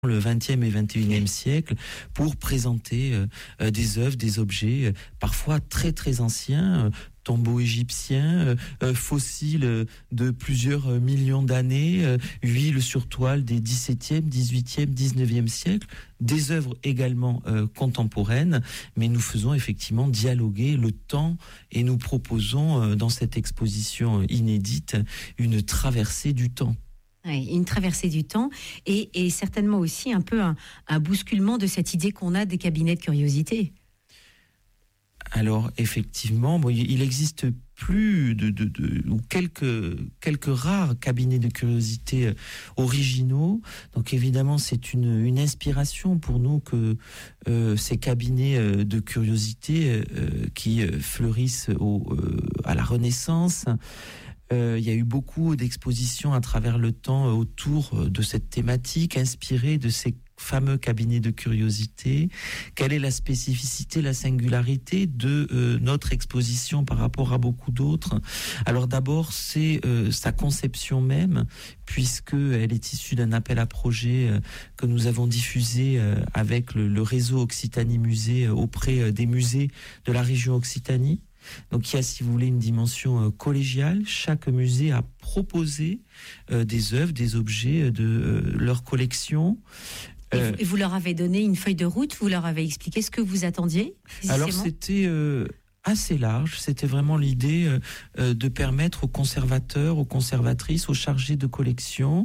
le 20e et 21e siècle pour présenter des œuvres, des objets parfois très très anciens, tombeaux égyptiens, fossiles de plusieurs millions d'années, huiles sur toile des 17e, 18e, 19e siècle, des œuvres également contemporaines, mais nous faisons effectivement dialoguer le temps et nous proposons dans cette exposition inédite une traversée du temps. Oui, une traversée du temps et certainement aussi un peu un bousculement de cette idée qu'on a des cabinets de curiosité. Alors effectivement, il existe plus ou quelques rares cabinets de curiosité originaux. Donc évidemment, c'est une inspiration pour nous que ces cabinets de curiosité qui fleurissent à la Renaissance. Il y a eu beaucoup d'expositions à travers le temps autour de cette thématique, inspirée de ces fameux cabinets de curiosité. Quelle est la spécificité, la singularité de notre exposition par rapport à beaucoup d'autres? Alors d'abord, c'est sa conception même, puisqu'elle est issue d'un appel à projet que nous avons diffusé avec le réseau Occitanie Musée auprès des musées de la région Occitanie. Donc il y a, si vous voulez, une dimension collégiale. Chaque musée a proposé des œuvres, des objets de leur collection. Et vous leur avez donné une feuille de route, vous leur avez expliqué ce que vous attendiez? Alors c'était assez large, c'était vraiment l'idée de permettre aux conservateurs, aux conservatrices, aux chargés de collection,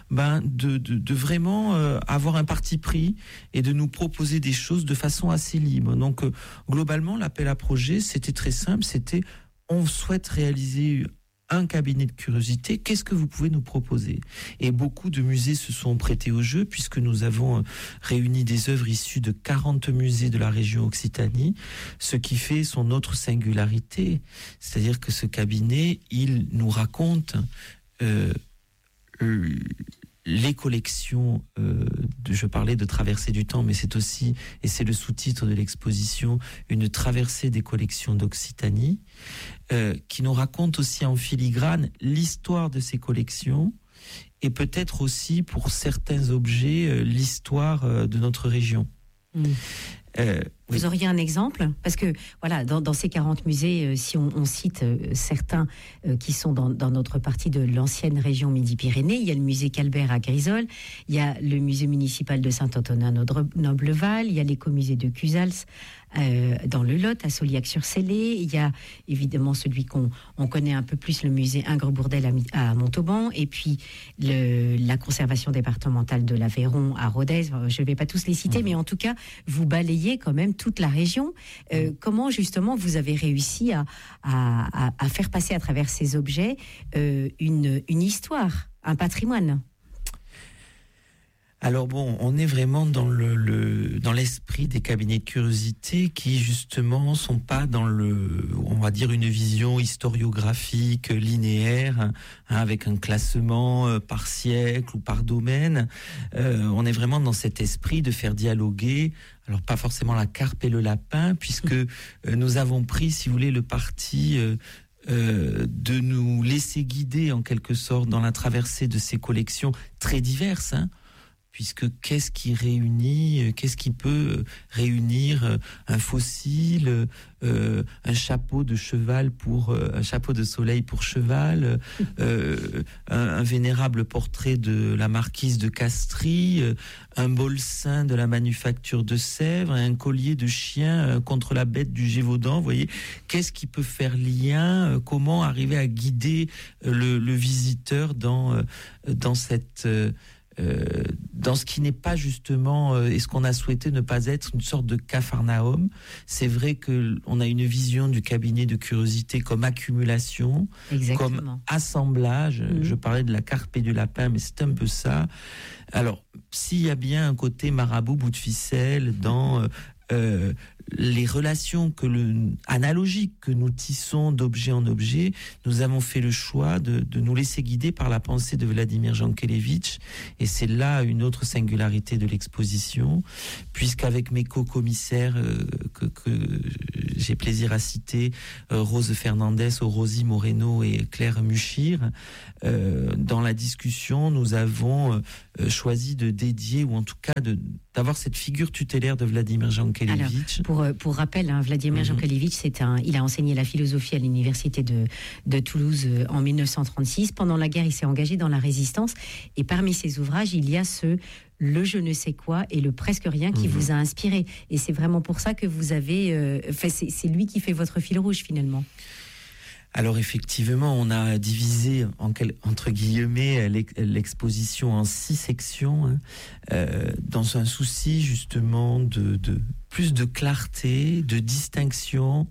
de vraiment avoir un parti pris et de nous proposer des choses de façon assez libre. Donc globalement, l'appel à projet, c'était très simple, c'était on souhaite réaliser un cabinet de curiosité, qu'est-ce que vous pouvez nous proposer? Et beaucoup de musées se sont prêtés au jeu, puisque nous avons réuni des œuvres issues de 40 musées de la région Occitanie, ce qui fait son autre singularité. C'est-à-dire que ce cabinet, il nous raconte les collections, je parlais de traversée du temps, mais c'est aussi, et c'est le sous-titre de l'exposition, une traversée des collections d'Occitanie, qui nous raconte aussi en filigrane l'histoire de ces collections, et peut-être aussi, pour certains objets, l'histoire de notre région. Vous auriez un exemple? Parce que voilà, dans ces 40 musées, si on cite certains qui sont dans notre partie de l'ancienne région Midi-Pyrénées, il y a le musée Calbert à Grisol, il y a le musée municipal de Saint-Antonin-Nobleval, il y a l'écomusée de Cusals dans le Lot, à Sauliac-sur-Célé, il y a évidemment celui qu'on connaît un peu plus, le musée Ingres-Bourdelle à Montauban, et puis la conservation départementale de l'Aveyron à Rodez. Je ne vais pas tous les citer, mais en tout cas, vous balayez quand même toute la région. Comment justement vous avez réussi à faire passer à travers ces objets une histoire, un patrimoine? Alors bon, on est vraiment dans l'esprit des cabinets de curiosité qui justement sont pas dans on va dire une vision historiographique linéaire, avec un classement par siècle ou par domaine. On est vraiment dans cet esprit de faire dialoguer, alors pas forcément la carpe et le lapin, puisque nous avons pris, si vous voulez, le parti de nous laisser guider en quelque sorte dans la traversée de ces collections très diverses, puisque qu'est-ce qui peut réunir un fossile, un chapeau de cheval un chapeau de soleil pour cheval, un vénérable portrait de la marquise de Castries, un bolsin de la manufacture de Sèvres, un collier de chien contre la bête du Gévaudan. Vous voyez, qu'est-ce qui peut faire lien? Comment arriver à guider le visiteur dans cette dans ce qui n'est pas justement, et ce qu'on a souhaité ne pas être une sorte de Capharnaüm. C'est vrai qu'on a une vision du cabinet de curiosité comme accumulation, Exactement. comme assemblage. Je parlais de la carpe et du lapin, mais c'est un peu ça. Alors, s'il y a bien un côté marabout bout de ficelle dans les relations analogiques que nous tissons d'objet en objet, nous avons fait le choix de nous laisser guider par la pensée de Vladimir Jankélévitch. Et c'est là une autre singularité de l'exposition, puisqu'avec mes co-commissaires que j'ai plaisir à citer, Rose Fernandez, Rosie Moreno et Claire Muchir, dans la discussion, nous avons choisi de dédier, ou en tout cas d'avoir cette figure tutélaire de Vladimir Jankélévitch. Pour rappel, Vladimir Jankélévitch, il a enseigné la philosophie à l'université de Toulouse en 1936. Pendant la guerre, il s'est engagé dans la résistance. Et parmi ses ouvrages, il y a le je ne sais quoi et le presque rien qui vous a inspiré. Et c'est vraiment pour ça que vous avez... c'est lui qui fait votre fil rouge, finalement. Alors effectivement, on a divisé entre guillemets l'exposition en 6 sections, dans un souci justement de plus de clarté, de distinction,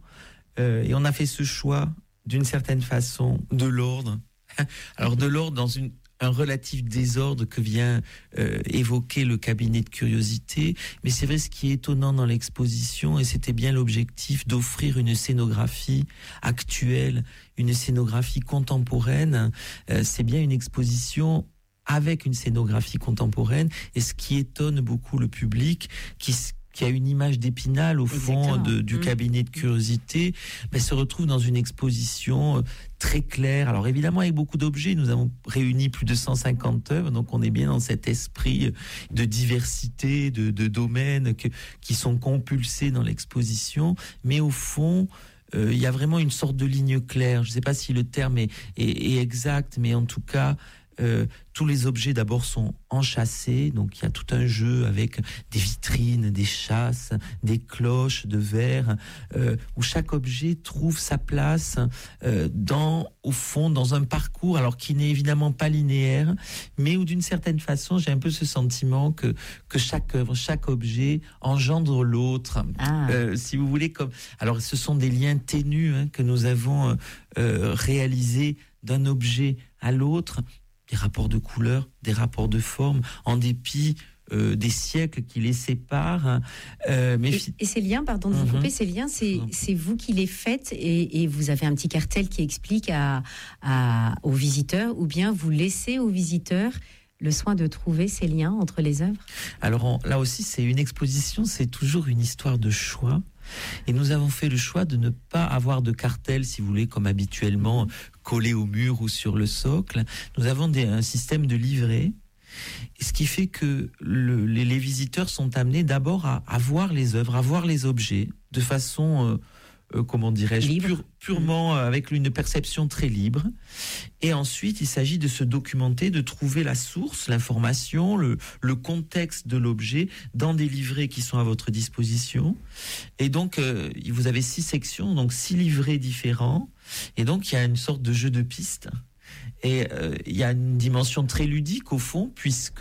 et on a fait ce choix d'une certaine façon de l'ordre. Alors de l'ordre dans un relatif désordre que vient évoquer le cabinet de curiosité, mais c'est vrai, ce qui est étonnant dans l'exposition, et c'était bien l'objectif d'offrir une scénographie actuelle, une scénographie contemporaine, c'est bien une exposition avec une scénographie contemporaine, et ce qui étonne beaucoup le public, qui a une image d'Épinal au fond du cabinet de curiosité, se retrouve dans une exposition très claire. Alors évidemment avec beaucoup d'objets, nous avons réuni plus de 150 œuvres, donc on est bien dans cet esprit de diversité, de domaines qui sont compulsés dans l'exposition, mais au fond, il y a vraiment une sorte de ligne claire. Je ne sais pas si le terme est exact, mais en tout cas, tous les objets d'abord sont enchâssés, donc il y a tout un jeu avec des vitrines, des chasses, des cloches de verre, où chaque objet trouve sa place au fond, dans un parcours, alors qui n'est évidemment pas linéaire, mais où d'une certaine façon, j'ai un peu ce sentiment que chaque œuvre, chaque objet engendre l'autre. Si vous voulez, alors ce sont des liens ténus que nous avons réalisés d'un objet à l'autre, des rapports de couleurs, des rapports de forme, en dépit des siècles qui les séparent. Et ces liens, pardon de vous couper, ces liens, c'est vous qui les faites, et vous avez un petit cartel qui explique aux visiteurs, ou bien vous laissez aux visiteurs le soin de trouver ces liens entre les œuvres? Alors là aussi, c'est une exposition, c'est toujours une histoire de choix. Et nous avons fait le choix de ne pas avoir de cartel, si vous voulez, comme habituellement, collé au mur ou sur le socle. Nous avons un système de livrets, ce qui fait que les visiteurs sont amenés d'abord à voir les œuvres, à voir les objets, de façon... comment dirais-je, purement avec une perception très libre. Et ensuite, il s'agit de se documenter, de trouver la source, l'information, le contexte de l'objet dans des livrets qui sont à votre disposition. Et donc, vous avez 6 sections, donc 6 livrets différents. Et donc, il y a une sorte de jeu de pistes. Et il y a une dimension très ludique au fond, puisque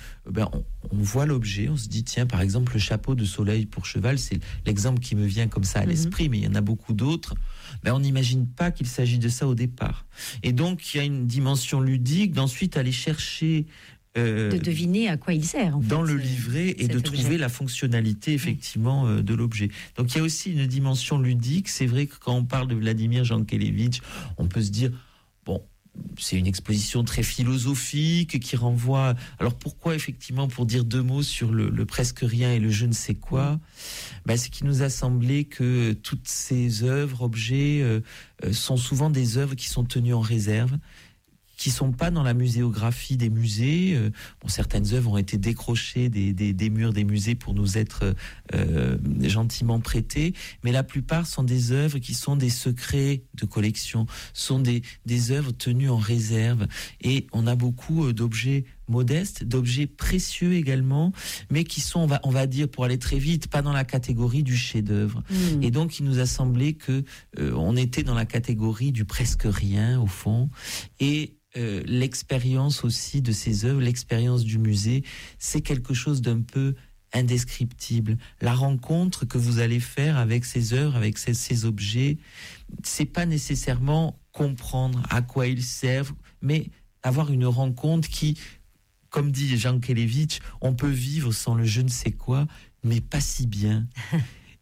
on voit l'objet, on se dit tiens, par exemple le chapeau de soleil pour cheval, c'est l'exemple qui me vient comme ça à l'esprit, mais il y en a beaucoup d'autres. On n'imagine pas qu'il s'agit de ça au départ. Et donc il y a une dimension ludique d'ensuite aller chercher de deviner à quoi il sert en fait, dans le livret, et de trouver la fonctionnalité effectivement de l'objet. Donc il y a aussi une dimension ludique. C'est vrai que quand on parle de Vladimir Jankélévitch, on peut se dire bon, c'est une exposition très philosophique qui renvoie... Alors pourquoi effectivement, pour dire 2 mots sur le presque rien et le je ne sais quoi, c'est qu'il nous a semblé que toutes ces œuvres, objets, sont souvent des œuvres qui sont tenues en réserve, qui sont pas dans la muséographie des musées. Certaines œuvres ont été décrochées des murs des musées pour nous être gentiment prêtées, mais la plupart sont des œuvres qui sont des secrets de collection, sont des œuvres tenues en réserve. Et on a beaucoup d'objets modestes, d'objets précieux également, mais qui sont, on va dire, pour aller très vite, pas dans la catégorie du chef-d'œuvre. Et donc, il nous a semblé que on était dans la catégorie du presque rien, au fond. Et l'expérience aussi de ces œuvres, l'expérience du musée, c'est quelque chose d'un peu indescriptible. La rencontre que vous allez faire avec ces œuvres, avec ces objets, c'est pas nécessairement comprendre à quoi ils servent, mais avoir une rencontre qui, comme dit Jankélévitch, on peut vivre sans le je ne sais quoi, mais pas si bien.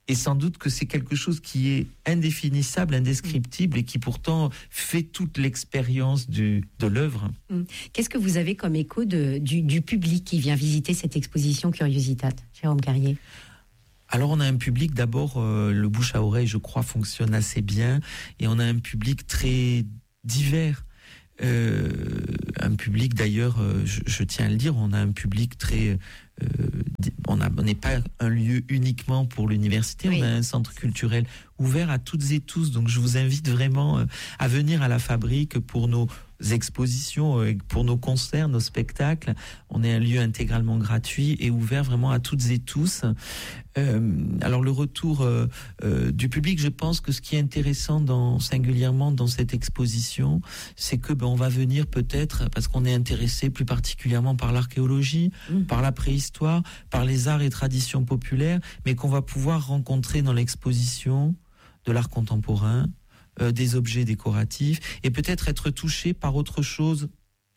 Et sans doute que c'est quelque chose qui est indéfinissable, indescriptible et qui pourtant fait toute l'expérience de l'œuvre. Qu'est-ce que vous avez comme écho du public qui vient visiter cette exposition Curiositat, Jérôme Carrier ? Alors on a un public, d'abord, le bouche à oreille, je crois, fonctionne assez bien. Et on a un public très divers. Un public, d'ailleurs, je tiens à le dire, on a un public très... on n'est pas un lieu uniquement pour l'université, oui. On a un centre culturel ouvert à toutes et tous. Donc je vous invite vraiment à venir à la Fabrique pour nos expositions, pour nos concerts, nos spectacles. On est un lieu intégralement gratuit et ouvert vraiment à toutes et tous. Alors le retour du public, je pense que ce qui est intéressant singulièrement dans cette exposition, c'est que on va venir peut-être parce qu'on est intéressé plus particulièrement par l'archéologie, par la préhistoire, par les arts et traditions populaires, mais qu'on va pouvoir rencontrer dans l'exposition de l'art contemporain, des objets décoratifs, et peut-être être touché par autre chose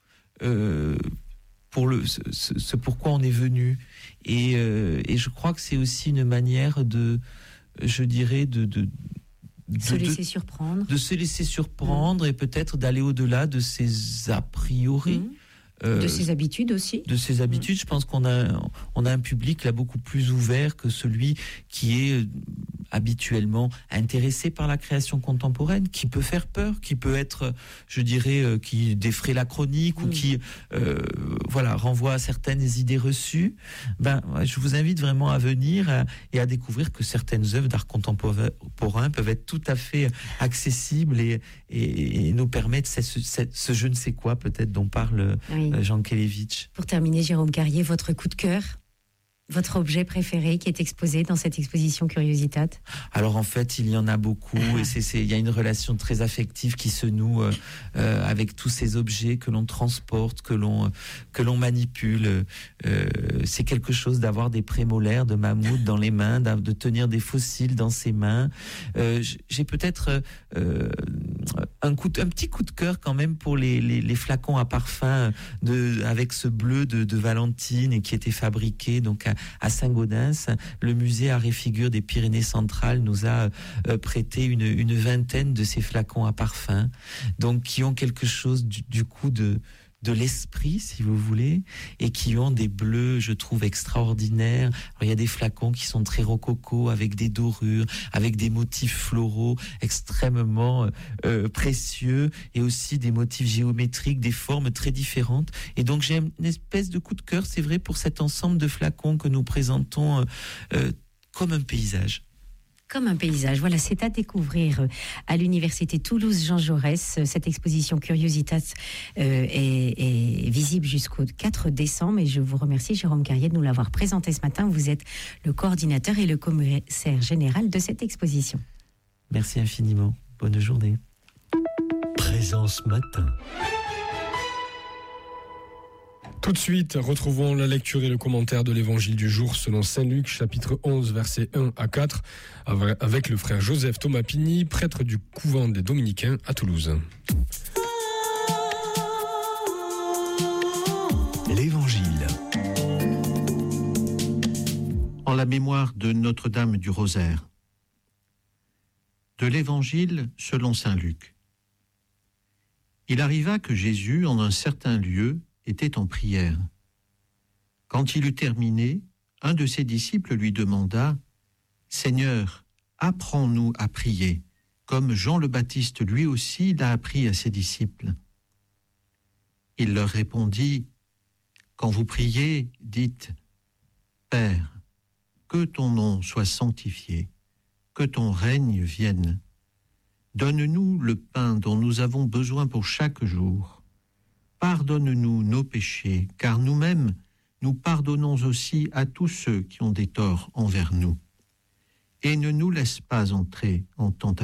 pour ce pourquoi on est venu. Et je crois que c'est aussi une manière de se laisser surprendre. De se laisser surprendre et peut-être d'aller au-delà de ses a priori. De ses habitudes aussi. De ses habitudes, je pense qu'on a un public là beaucoup plus ouvert que celui qui est habituellement intéressé par la création contemporaine, qui peut faire peur, qui peut être, je dirais, qui défraie la chronique ou qui, renvoie à certaines idées reçues. Je vous invite vraiment à venir et à découvrir que certaines œuvres d'art contemporain peuvent être tout à fait accessibles et nous permettre ce je ne sais quoi peut-être dont parle Jean Kelevitch. Pour terminer, Jérôme Carrier, votre coup de cœur, votre objet préféré qui est exposé dans cette exposition Curiositat ? Alors en fait, il y en a beaucoup et il y a une relation très affective qui se noue avec tous ces objets que l'on transporte, que l'on manipule. C'est quelque chose d'avoir des prémolaires de mammouth dans les mains, de tenir des fossiles dans ses mains. J'ai peut-être un petit coup de cœur quand même pour les flacons à parfum avec ce bleu de Valentine et qui était fabriqué donc à Saint-Gaudens. Le musée Art et Figure des Pyrénées-Centrales nous a prêté une vingtaine de ces flacons à parfum, donc qui ont quelque chose du coup de l'esprit, si vous voulez, et qui ont des bleus, je trouve, extraordinaires. Alors, il y a des flacons qui sont très rococo, avec des dorures, avec des motifs floraux extrêmement précieux, et aussi des motifs géométriques, des formes très différentes. Et donc, j'ai une espèce de coup de cœur, c'est vrai, pour cet ensemble de flacons que nous présentons comme un paysage. Comme un paysage. Voilà, c'est à découvrir à l'université Toulouse Jean Jaurès. Cette exposition Curiositas est visible jusqu'au 4 décembre et je vous remercie, Jérôme Carrier, de nous l'avoir présenté ce matin. Vous êtes le coordinateur et le commissaire général de cette exposition. Merci infiniment. Bonne journée. Présence matin. Tout de suite, retrouvons la lecture et le commentaire de l'évangile du jour selon Saint Luc, chapitre 11, versets 1 à 4, avec le frère Joseph Thomas Pigny, prêtre du couvent des Dominicains à Toulouse. L'évangile. En la mémoire de Notre-Dame du Rosaire. De l'évangile selon Saint Luc. Il arriva que Jésus, en un certain lieu, était en prière. Quand il eut terminé, un de ses disciples lui demanda « Seigneur, apprends-nous à prier, comme Jean le Baptiste lui aussi l'a appris à ses disciples. » Il leur répondit « Quand vous priez, dites « Père, que ton nom soit sanctifié, que ton règne vienne. Donne-nous le pain dont nous avons besoin pour chaque jour. Pardonne-nous nos péchés, car nous-mêmes, nous pardonnons aussi à tous ceux qui ont des torts envers nous. Et ne nous laisse pas entrer en tentation. »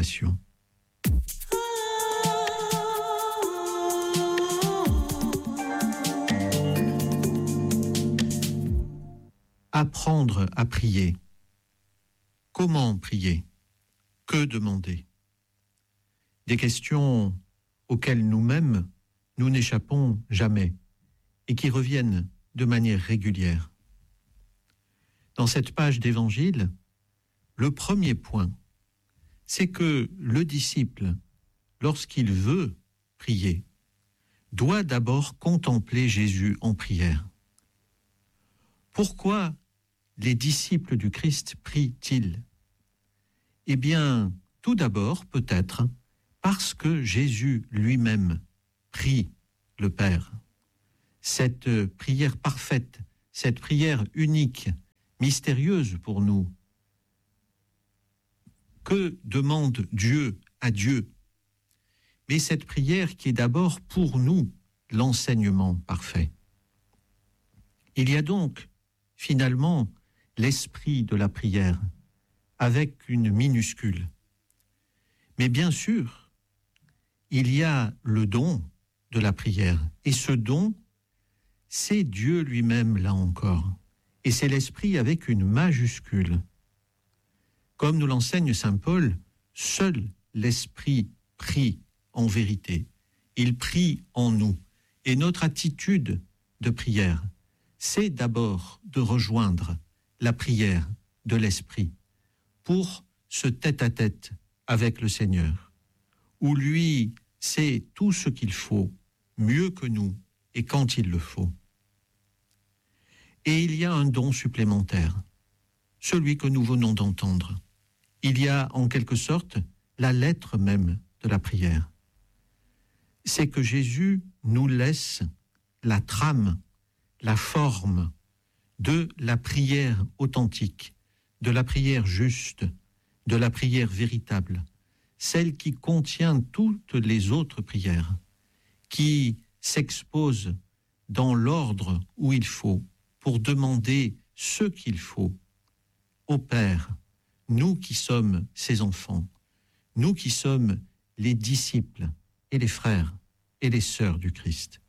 Apprendre à prier. Comment prier? Que demander? Des questions auxquelles nous-mêmes, nous n'échappons jamais et qui reviennent de manière régulière. Dans cette page d'évangile, Le premier point, c'est que le disciple, lorsqu'il veut prier, doit d'abord contempler Jésus en prière. Pourquoi les disciples du Christ prient-ils ? Eh bien, tout d'abord, peut-être, parce que Jésus lui-même prie le Père. Cette prière parfaite, cette prière unique, mystérieuse pour nous. Que demande Dieu à Dieu ? Mais cette prière qui est d'abord pour nous l'enseignement parfait. Il y a donc finalement l'esprit de la prière avec une minuscule. Mais bien sûr, il y a le don de la prière. Et ce don, c'est Dieu lui-même là encore. Et c'est l'esprit avec une majuscule. Comme nous l'enseigne saint Paul, seul l'esprit prie en vérité. Il prie en nous. Et notre attitude de prière, c'est d'abord de rejoindre la prière de l'esprit pour ce tête-à-tête avec le Seigneur, où lui sait tout ce qu'il faut, mieux que nous, et quand il le faut. Et il y a un don supplémentaire, celui que nous venons d'entendre. Il y a en quelque sorte la lettre même de la prière. C'est que Jésus nous laisse la trame, la forme de la prière authentique, de la prière juste, de la prière véritable, celle qui contient toutes les autres prières, qui s'expose dans l'ordre où il faut, pour demander ce qu'il faut au Père, nous qui sommes ses enfants, nous qui sommes les disciples et les frères et les sœurs du Christ.